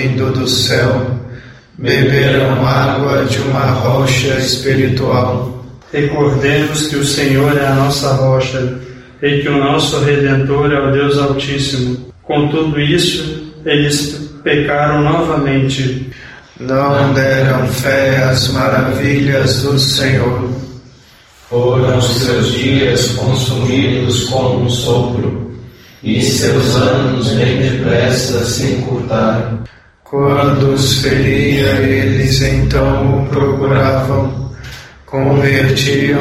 vindo do céu, beberam água de uma rocha espiritual. Recordemos que o Senhor é a nossa rocha e que o nosso Redentor é o Deus Altíssimo. Com tudo isso, eles pecaram novamente. Não deram fé às maravilhas do Senhor. Foram seus dias consumidos como um sopro, e seus anos bem depressa se encurtaram. Quando os feria, eles então o procuravam, convertiam